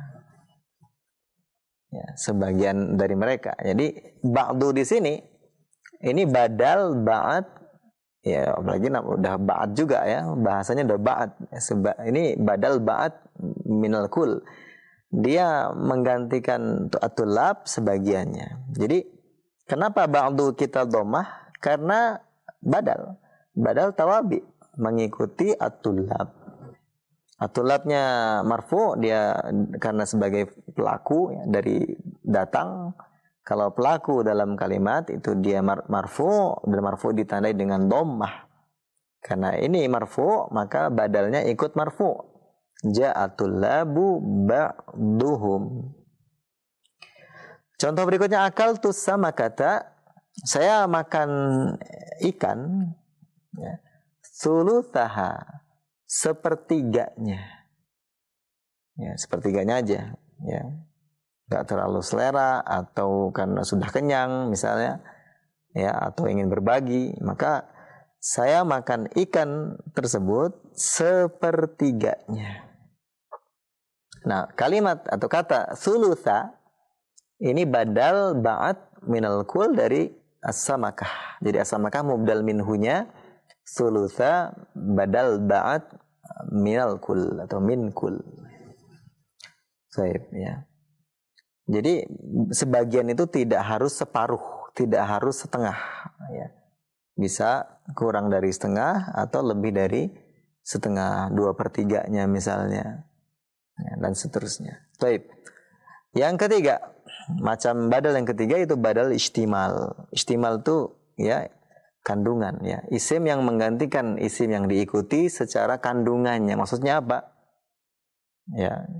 Ya, sebagian dari mereka. Jadi ba'du di sini ini badal ba'd, ya, apalagi udah ba'd juga ya, bahasanya udah ba'd. Ini badal ba'd minal kul. Dia menggantikan at-tullab sebagiannya. Jadi kenapa ba'du kita dhammah? Karena badal tawabi mengikuti at-tullab. At-tullabnya marfu, dia karena sebagai pelaku, ya, dari datang. Kalau pelaku dalam kalimat itu dia marfu, dan marfu ditandai dengan dhammah. Karena ini marfu, maka badalnya ikut marfu. Ja'atul labu ba'duhum. Contoh berikutnya, akal tu sama kata, saya makan ikan, ya, suluthaha, sepertiganya. Ya, sepertiganya aja, ya. Enggak terlalu selera atau karena sudah kenyang misalnya, ya, atau ingin berbagi, maka saya makan ikan tersebut sepertiganya. Nah, kalimat atau kata sulutha ini badal ba'd minal kul dari as-samakah. Jadi as-samakah mubdal minhunya, sulutha badal ba'd minal kul atau min kul. Baik, ya. Jadi sebagian itu tidak harus separuh, tidak harus setengah, ya. Bisa kurang dari setengah atau lebih dari setengah, 2/3 misalnya, ya, dan seterusnya. Baik. Yang ketiga, macam badal yang ketiga itu badal istimal. Istimal itu, ya, kandungan, ya. Isim yang menggantikan isim yang diikuti secara kandungannya. Maksudnya apa? Ya.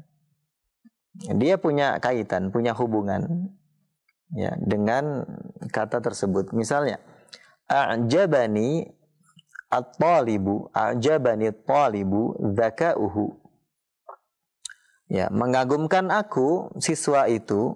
Dia punya kaitan, punya hubungan, ya, dengan kata tersebut. Misalnya, a'jabani at-talibu, a'jabani at-talibu dzaka'uhu. Ya, mengagumkan aku siswa itu,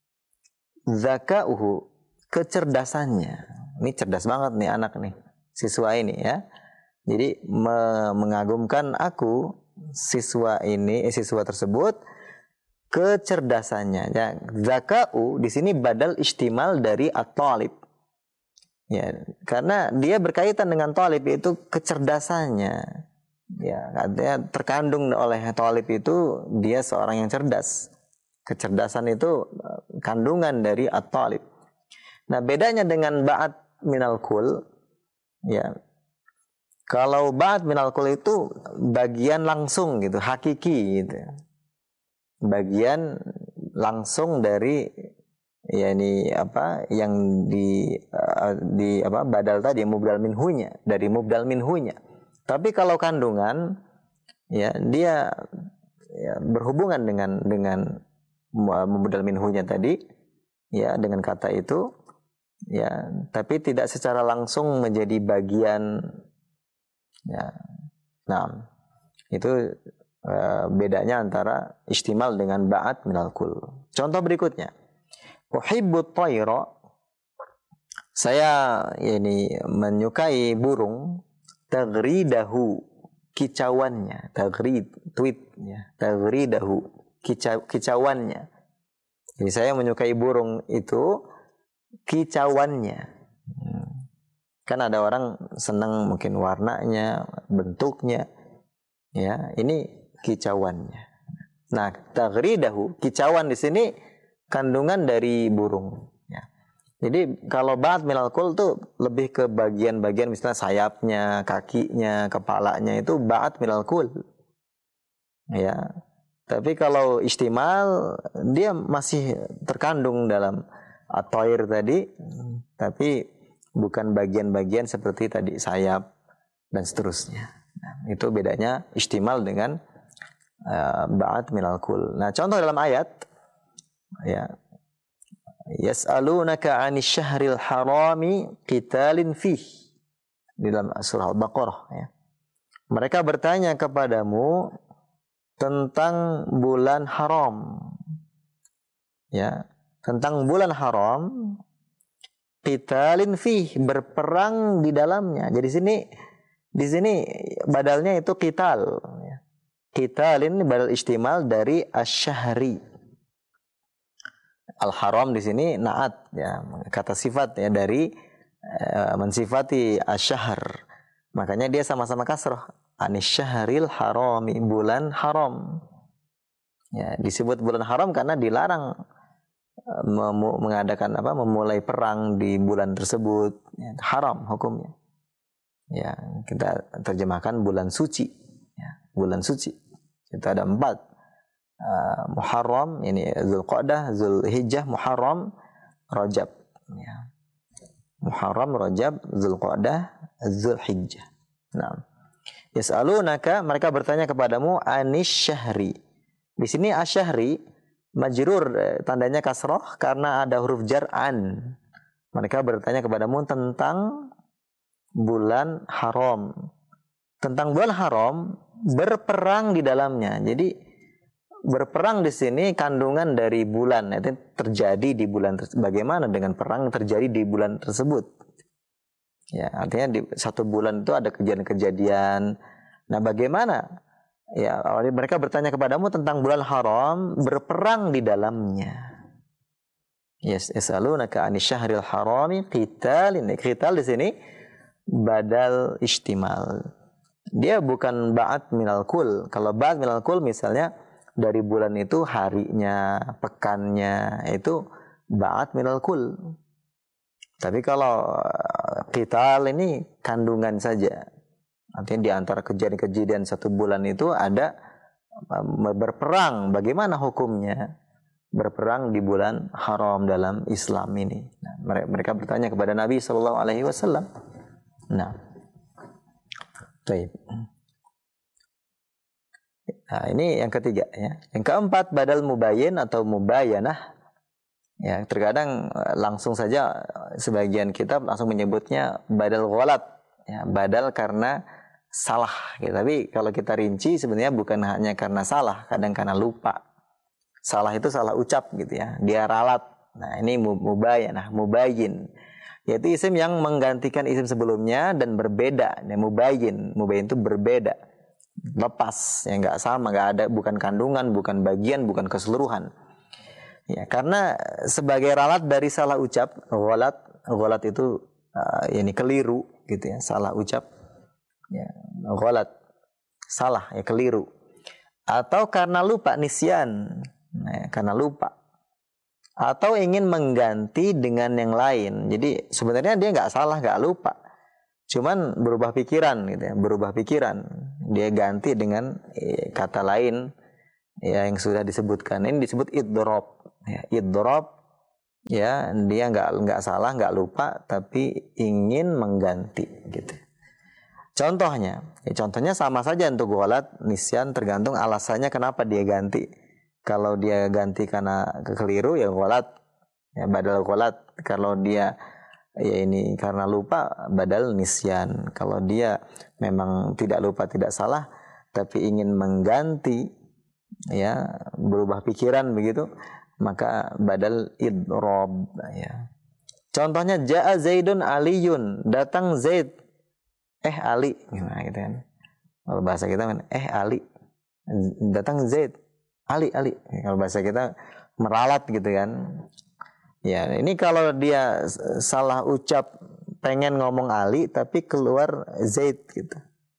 dzaka'uhu, kecerdasannya. Ini cerdas banget nih anak nih, siswa ini, ya. Jadi mengagumkan aku siswa ini, siswa tersebut, kecerdasannya. Ya, zaka'u di sini badal istimal dari at-talib. Ya, karena dia berkaitan dengan talib, itu kecerdasannya. Ya, artinya terkandung oleh talib itu dia seorang yang cerdas. Kecerdasan itu kandungan dari at-talib. Nah, bedanya dengan ba'd minal kul, ya. Kalau ba'd minal kul itu bagian langsung gitu, hakiki gitu. Bagian langsung dari yakni apa yang di apa badal tadi mubdal minhunya, dari mubdal minhunya. Tapi kalau kandungan ya dia ya, berhubungan dengan mubdal minhunya tadi ya dengan kata itu ya, tapi tidak secara langsung menjadi bagian ya. Nah, itu bedanya antara istimal dengan ba'at minal kul. Contoh berikutnya. Uhibbut tayra, saya ini menyukai burung, tagridahu, kicauannya, tagrid, tweet ya, tagridahu, kicauannya. Jadi saya menyukai burung itu kicauannya. Kan ada orang senang mungkin warnanya, bentuknya, ya ini kicauannya. Nah, tagridahu, kicauan di sini kandungan dari burung. Ya. Jadi kalau ba'd minal kul tuh lebih ke bagian-bagian misalnya sayapnya, kakinya, kepalanya itu ba'd minal kul. Ya. Tapi kalau istimal dia masih terkandung dalam at-tayr tadi, tapi bukan bagian-bagian seperti tadi sayap dan seterusnya. Nah, itu bedanya istimal dengan ba'd minal kul. Nah, contoh dalam ayat ya, yas'alunaka 'anil syahril harami qitalin fih, di dalam surah Al-Baqarah ya. Mereka bertanya kepadamu tentang bulan haram. Ya, tentang bulan haram, qitalin fih, berperang di dalamnya. Jadi di sini badalnya itu qital ya. Qitalin badal istimal dari asy-syahri. Al-haram di sini naat ya, kata sifat ya dari mensifati asy-syahr. Makanya dia sama-sama kasrah. Anisy-syahril harami, bulan haram. Ya, disebut bulan haram karena dilarang mengadakan apa, memulai perang di bulan tersebut. Ya, haram hukumnya. Ya, kita terjemahkan bulan suci. Ya, bulan suci. Itu ada 4. Muharram, ini Zulqa'dah, Zulhijjah, Muharram, Rajab. Ya. Muharram, Rajab, Zulqa'dah, Zulhijjah. Nah, yas'alunaka, mereka bertanya kepadamu anisy-syahri. Di sini asy-syahri majrur, tandanya kasrah karena ada huruf jar an. Mereka bertanya kepadamu tentang bulan haram. Tentang bulan haram, berperang di dalamnya. Jadi berperang di sini kandungan dari bulan, itu terjadi di bulan. Bagaimana dengan perang terjadi di bulan tersebut? Ya, artinya di satu bulan itu ada kejadian-kejadian. Nah, bagaimana? Ya, mereka bertanya kepadamu tentang bulan haram, berperang di dalamnya. Yes, yasalunaka 'anil syahril harami qitalin. Qital di sini badal istimal. Dia bukan ba'd minal kul. Kalau ba'd minal kul misalnya dari bulan itu harinya, pekannya, itu ba'd minal kul. Tapi kalau qital ini kandungan saja. Artinya di antara kejadian-kejadian satu bulan itu ada berperang. Bagaimana hukumnya berperang di bulan haram dalam Islam ini? Nah, mereka bertanya kepada Nabi SAW. Nah, baik. Nah, ini yang ketiga ya. Yang keempat, badal mubayyin atau mubayyanah. Ya, terkadang langsung saja sebagian kitab langsung menyebutnya badal ghalat. Ya, badal karena salah. Ya, tapi kalau kita rinci sebenarnya bukan hanya karena salah, kadang karena lupa. Salah itu salah ucap gitu ya. Dia ralat. Nah, ini mubayyanah, mubayyin. Yaitu isim yang menggantikan isim sebelumnya dan berbeda. Nah, mubayyin itu berbeda. Lepas, ya nggak sama, nggak ada, bukan kandungan, bukan bagian, bukan keseluruhan. Ya, karena sebagai ralat dari salah ucap, ghalat itu ini keliru, gitu ya, salah ucap, ya, ghalat, salah, ya keliru, atau karena lupa, nisyan, nah, karena lupa, atau ingin mengganti dengan yang lain. Jadi sebenarnya dia nggak salah, nggak lupa, Cuman berubah pikiran gitu ya, berubah pikiran. Dia ganti dengan kata lain ya yang sudah disebutkan. Ini disebut idrob. Ya, idrob ya dia nggak salah, nggak lupa, tapi ingin mengganti gitu. Contohnya sama saja untuk ghalat, nisyan, tergantung alasannya kenapa dia ganti. Kalau dia ganti karena kekeliru ya ghalat, ya badal ghalat. Kalau dia ya ini karena lupa, badal nisyan. Kalau dia memang tidak lupa, tidak salah, tapi ingin mengganti, ya berubah pikiran begitu, maka badal idrob. Ya. Contohnya ja'a Zaidun Aliyun, datang Zaid, Ali, gimana gitu kan? Kalau bahasa kita kan Ali, datang Zaid, Ali. Kalau bahasa kita meralat gitu kan? Ya, ini kalau dia salah ucap, pengen ngomong Ali tapi keluar Zaid gitu.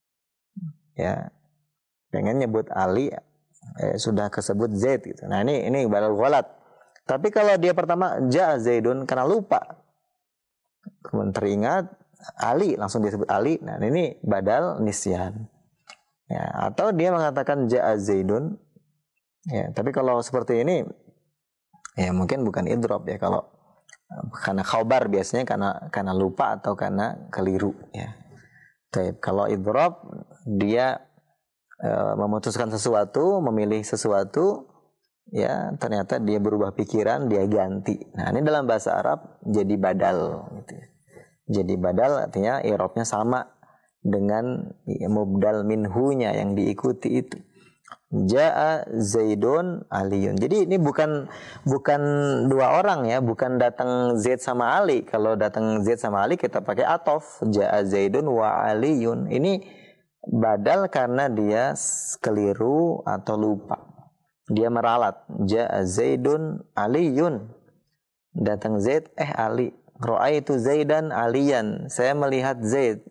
Ya, pengen nyebut Ali, sudah kesebut Zaid gitu. Nah ini badal ghalat. Tapi kalau dia pertama ja'a Zaidun karena lupa, kemudian teringat Ali, langsung disebut Ali. Nah ini badal nisyan. Ya, atau dia mengatakan ja'a Zaidun. Ya, tapi kalau seperti ini ya mungkin bukan idrob ya, kalau karena khobar biasanya karena lupa atau karena keliru ya. Tapi kalau idrob dia memutuskan sesuatu, memilih sesuatu, ya ternyata dia berubah pikiran, dia ganti. Nah ini dalam bahasa Arab jadi badal gitu ya. Jadi badal artinya i'rabnya sama dengan mubdal minhunya yang diikuti itu. Ja'a Zaidun Aliyun. Jadi ini bukan dua orang ya, bukan datang Zaid sama Ali. Kalau datang Zaid sama Ali kita pakai atof, Ja'a Zaidun wa Aliyun. Ini badal karena dia keliru atau lupa. Dia meralat. Ja'a Zaidun Aliyun. Datang Zaid, Ali. Ra'aitu Zaidan Aliyan. Saya melihat Zaid.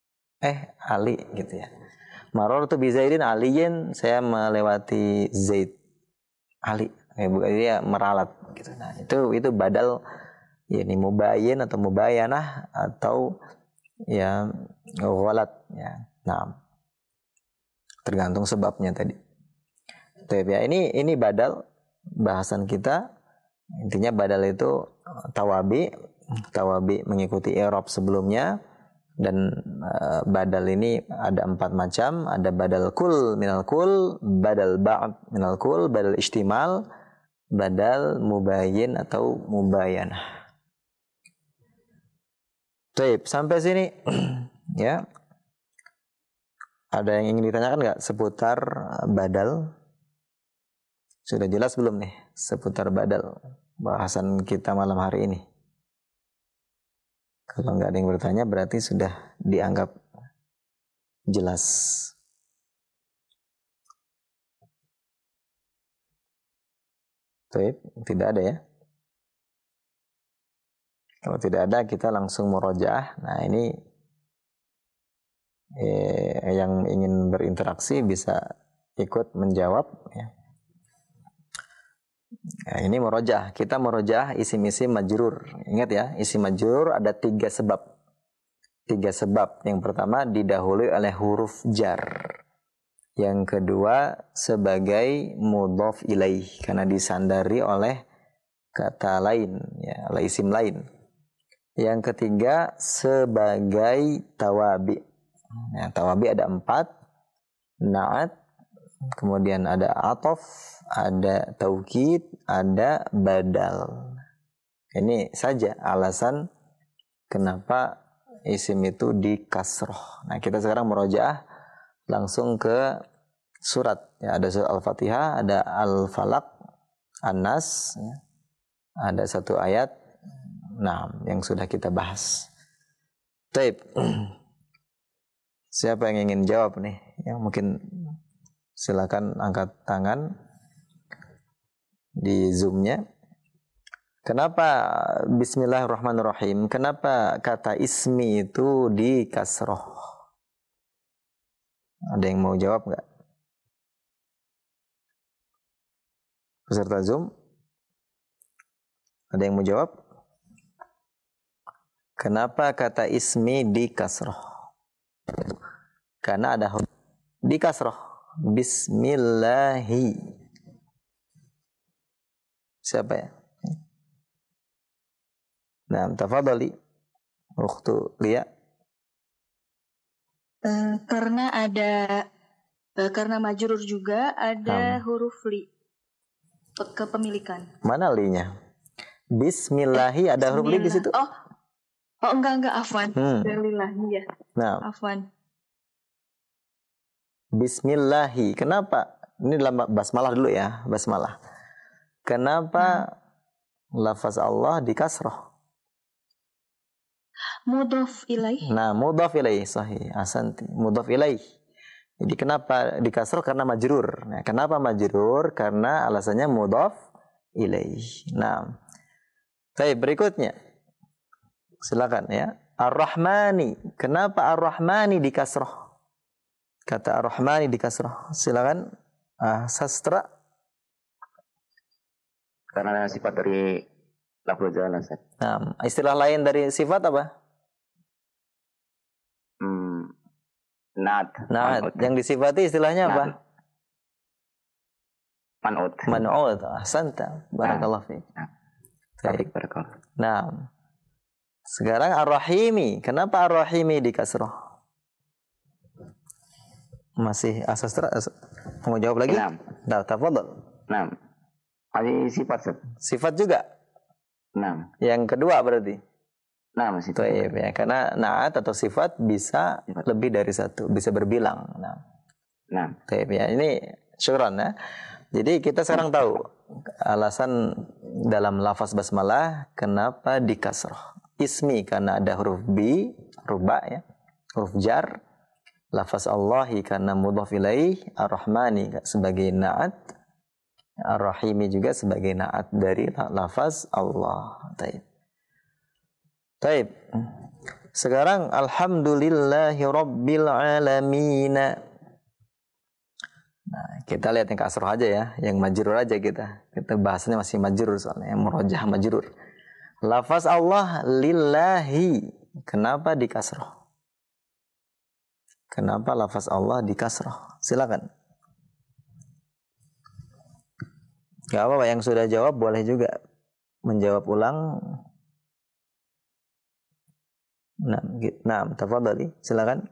Ali gitu ya. Marartu bi Zaidin Aliyin. Saya melewati Zaid. Ali. Bukan dia meralat gitu. Nah, itu badal yakni mubayyin atau mubayyanah atau ya ghalat ya. Nah, tergantung sebabnya tadi. Tapi ya ini badal bahasan kita. Intinya badal itu tawabi mengikuti i'rab sebelumnya, dan badal ini ada 4 macam. Ada badal kul minal kul, badal ba'd minal kul, badal istimal, badal mubayyin atau mubayyanah. Baik, sampai sini ya. Ada yang ingin ditanyakan nggak seputar badal? Sudah jelas belum nih seputar badal bahasan kita malam hari ini? Kalau nggak ada yang bertanya berarti sudah dianggap jelas. Baik, tidak ada ya. Kalau tidak ada kita langsung murojaah. Nah ini yang ingin berinteraksi bisa ikut menjawab ya. Nah, ini murojaah. Kita murojaah isim-isim majrur. Ingat ya, isim majrur ada 3 sebab. 3 sebab. Yang pertama didahului oleh huruf jar. Yang kedua sebagai mudhaf ilaih karena disandari oleh kata lain ya, oleh isim lain. Yang ketiga sebagai tawabi. Ya, tawabi ada 4. Na'at, kemudian ada atof, ada taukid, ada badal. Ini saja alasan kenapa isim itu dikasroh. Nah kita sekarang murojaah langsung ke surat. Ya, ada surat Al-Fatihah, ada Al-Falaq, An-Nas, ya. Ada 1 ayat. Nah, yang sudah kita bahas. Taib. Siapa yang ingin jawab nih? Yang mungkin silakan angkat tangan di Zoom-nya. Kenapa Bismillahirrahmanirrahim? Kenapa kata ismi itu di kasroh? Ada yang mau jawab nggak? Peserta Zoom? Ada yang mau jawab? Kenapa kata ismi di kasroh? karena ada huruf di kasroh. Bismillahi. Siapa ya? Nah, tafadhali. Ukhtu Lia. Karena ada karena majrur juga ada huruf li kepemilikan. Mana li-nya? Bismillahi ada huruf li di situ? Oh enggak afwan. Bismillahi ya. Nah. Afwan. Bismillahi. Kenapa? Ini dalam basmalah dulu ya, basmalah. Kenapa lafaz Allah di kasroh? Mudhaf ilaih. Nah, mudhaf ilaih sahih. Ahsanti. Mudhaf ilaih. Jadi kenapa di kasroh? Karena majrur. Nah, kenapa majrur? Karena alasannya mudhaf ilaih. Nah, baik, berikutnya. Silakan ya. Ar-Rahmani. Kenapa Ar-Rahmani di kasroh? Kata Ar-Rahmani di kasroh. Silakan. Sastra. Karena sifat dari lafzul jalalain. Nah, istilah lain dari sifat apa? Naat. Yang disifati istilahnya apa? Man'ut. Man'ut. Ahsanta. Barakallahu fiik. Barakallahu. Nah. Sekarang Ar-Rahimi. Kenapa Ar-Rahimi di kasroh? Masih asastra? Mau jawab lagi? Nah, tafadhal. Nah. Ada sifat. Sifat juga? Nah. Yang kedua berarti? Nah, masih Taib, ya. Karena naat atau sifat bisa lebih dari satu, bisa berbilang. Nah. Taib, ya. Ini syukran ya. Jadi kita sekarang tahu alasan dalam lafaz basmalah kenapa di kasroh. Ismi karena ada huruf bi, huruf ba ya, huruf jar. Lafaz Allahi karena mudhaf ilaih, Ar-Rahmani sebagai naat, Ar-Rahimi juga sebagai naat dari lafaz Allah. Taib. Taib. Sekarang alhamdulillahi rabbil alamin. Nah, kita lihat yang kasroh aja ya, yang majrur aja kita. Kita bahasanya masih majrur soalnya, yang murajah majrur. Lafaz Allah lillahi. Kenapa di kasroh? Kenapa lafaz Allah di kasroh? Silakan. Gak apa-apa, yang sudah jawab boleh juga menjawab ulang. Nah, tafadhali, silakan.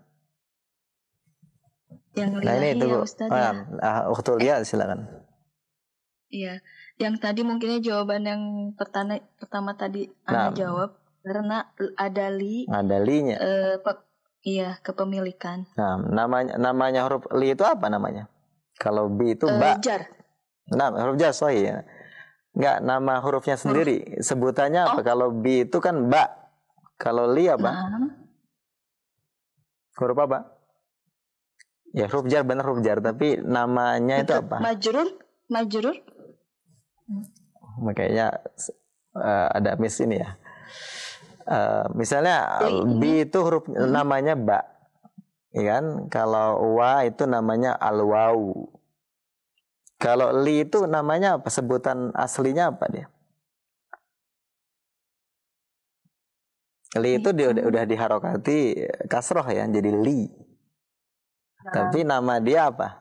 Yang lillahi itu, ya Ustaz ya. Ukhtul Lia, silakan. Iya, yang tadi mungkinnya jawaban yang pertama tadi Anda jawab karena ada li. Ada li-nya. Iya, kepemilikan. Nah, namanya huruf li itu apa namanya? Kalau bi itu ba. Jar. Nah, huruf jar sahih ya. Enggak, nama hurufnya sendiri. Sebutannya apa? Kalau bi itu kan ba. Kalau li apa? Huruf apa? Ya huruf jar, benar huruf jar. Tapi namanya itu apa? Majrur. Makanya ada miss ini ya. Misalnya bi itu huruf namanya ba. Ya kan? Kalau wa itu namanya al-wau. Kalau li itu namanya apa? Sebutan aslinya apa dia? Li itu udah diharokati kasroh ya, jadi li. Tapi nama dia apa?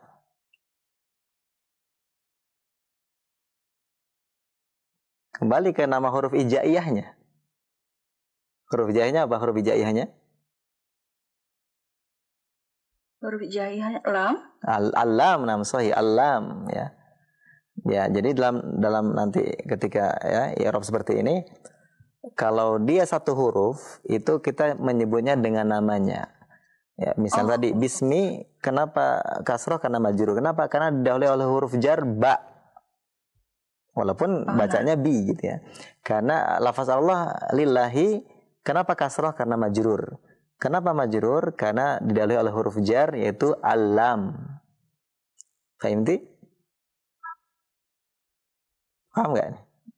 Kembali ke nama huruf hijaiyahnya. Huruf hijaiyahnya apa? Huruf hijaiyahnya? Huruf hijaiyahnya lam. Al-lam, nam sahih, al-lam ya. Ya, jadi dalam nanti ketika ya i'rab seperti ini, kalau dia satu huruf itu kita menyebutnya dengan namanya. Ya, misal tadi bismi, kenapa kasroh? Karena majrur. Kenapa? Karena didahului oleh huruf jar ba. Walaupun bacanya bi gitu ya. Karena lafaz Allah lillahi, kenapa kasroh? Karena majrur. Kenapa majrur? Karena didahului oleh huruf jar yaitu al-lam. Fahimti? Paham nggak?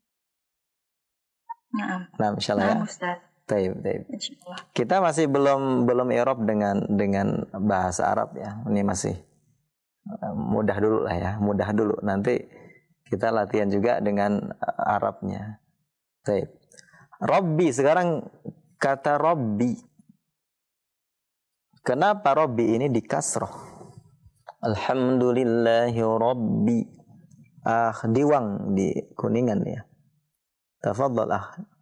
Nah, insyaallah ya. Taib. Kita masih belum i'rab dengan bahasa Arab ya. Ini masih mudah dulu lah ya, mudah dulu. Nanti kita latihan juga dengan Arabnya. Taib. Rabbi, sekarang kata Rabbi. Kenapa Rabbi ini dikasroh? Alhamdulillahi Rabbi. Diwang di Kuningan ya. Tafadhal